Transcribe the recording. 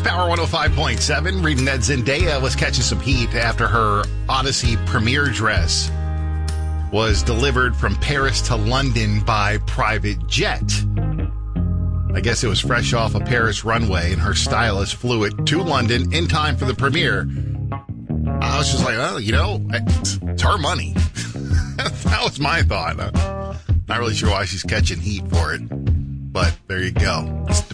Power 105.7. Reading that Zendaya was catching some heat after her Odyssey premiere dress was delivered from Paris to London by private jet. I guess it was fresh off a Paris runway, and her stylist flew it to London in time for the premiere. I was just like, oh, it's her money. That was my thought. Not really sure why she's catching heat for it, but there you go.